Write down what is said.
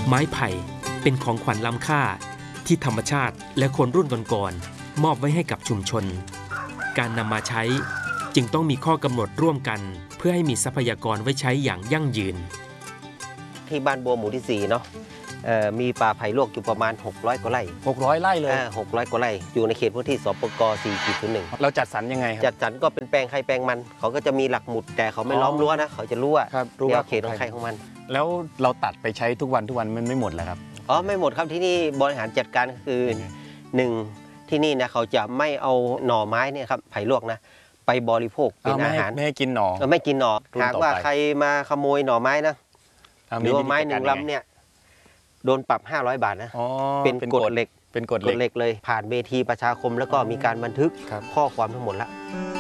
ไม้ไผ่เป็นของขวัญล้ำค่าที่ธรรมชาติและคนรุ่นก่อนๆมอบไว้ให้กับชุมชนการนำมาใช้จึงต้องมีข้อกำหนดร่วมกันเพื่อให้มีทรัพยากรไว้ใช้อย่างยั่งยืนที่บ้านบัวหมู่ที่4เนาะมีป่าไผ่ลวกอยู่ประมาณ600กว่าไร่ 600 ไร่เลย 600กว่าไร่อยู่ในเขตพื้นที่สปก4.1 เราจัดสรรยังไงครับจัดสรรก็เป็นแปลงใครแปลงมันเขาก็จะมีหลักหมุดแต่เขาไม่ล้อมรั้วนะเขาจะรู้ว่าเขตของใครของมันแล้วเราตัดไปใช้ทุกวันมันไม่หมดแล้วครับไม่หมดครับที่นี่บริหารจัดการคือ1ที่นี่นะเขาจะไม่เอาหน่อไม้เนี่ยครับไผ่ลวกนะไปบริโภคเป็นอาหารไม่ให้กินหน่อไม่กินหน่อหากว่าใครมาขโมยหน่อไม้นะหรือว่าไม้1 ลำเนี่ยโดนปรับ500 บาทนะเป็นกฎเหล็กเลยผ่านเวทีประชาคมแล้วก็มีการบันทึกข้อความทั้งหมดแล้ว